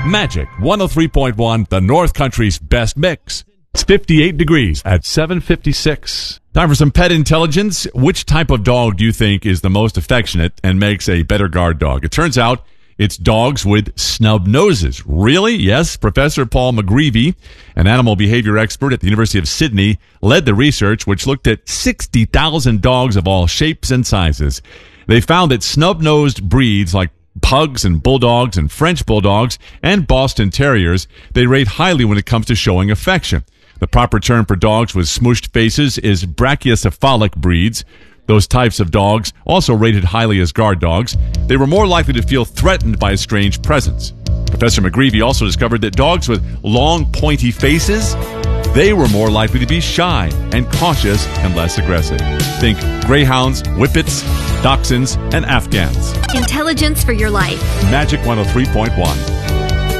Magic 103.1, the North Country's best mix. It's 58 degrees at 7:56. Time for some pet intelligence. Which type of dog do you think is the most affectionate and makes a better guard dog? It turns out it's dogs with snub noses. Really? Yes. Professor Paul McGreevy, an animal behavior expert at the University of Sydney, led the research, which looked at 60,000 dogs of all shapes and sizes. They found that snub-nosed breeds like pugs and bulldogs and French bulldogs and Boston terriers, they rate highly when it comes to showing affection. The proper term for dogs with smooshed faces is brachycephalic breeds. Those types of dogs, also rated highly as guard dogs, they were more likely to feel threatened by a strange presence. Professor McGreevy also discovered that dogs with long, pointy faces, they were more likely to be shy and cautious and less aggressive. Think greyhounds, whippets, dachshunds, and Afghans. Intelligence for your life. Magic 103.1.